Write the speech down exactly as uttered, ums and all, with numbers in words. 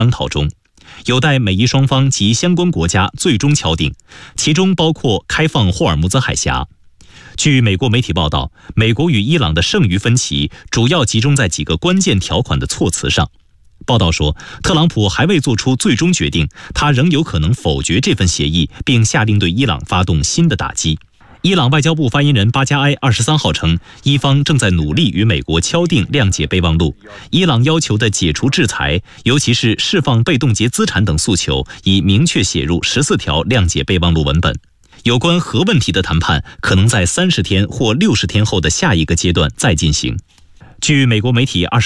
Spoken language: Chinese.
商讨中，有待美伊双方及相关国家最终敲定，其中包括开放霍尔木兹海峡。据美国媒体报道，美国与伊朗的剩余分歧主要集中在几个关键条款的措辞上。报道说，特朗普还未做出最终决定，他仍有可能否决这份协议，并下令对伊朗发动新的打击。伊朗外交部发言人巴加埃二十三号称，伊方正在努力与美国敲定谅解备忘录。伊朗要求的解除制裁，尤其是释放被冻结资产等诉求，已明确写入十四条谅解备忘录文本。有关核问题的谈判可能在三十天或六十天后的下一个阶段再进行。据美国媒体二